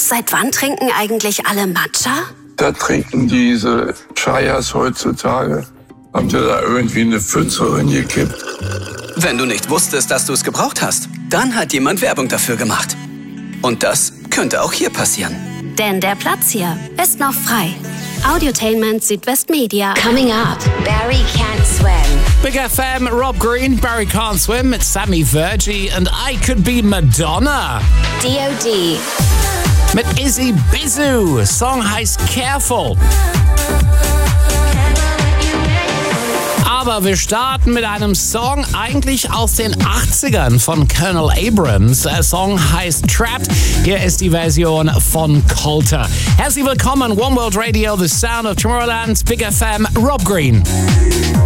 Seit wann trinken eigentlich alle Matcha? Da trinken diese Chayas heutzutage. Haben sie da irgendwie eine Pfütze reingekippt? Wenn du nicht wusstest, dass du es gebraucht hast, dann hat jemand Werbung dafür gemacht. Und das könnte auch hier passieren. Denn der Platz hier ist noch frei. Audiotainment Südwestmedia. Coming up, Barry Can't Swim. Big FM, Rob Green, Barry Can't Swim, it's Sammy Virgie and I Could Be Madonna. DOD. Mit Izzy Bizu. Song heißt Careful. Aber wir starten mit einem Song eigentlich aus den 80ern von Colonel Abrams. Der Song heißt Trapped. Hier ist die Version von Colter. Herzlich willkommen, One World Radio, The Sound of Tomorrowland, Big FM, Rob Green.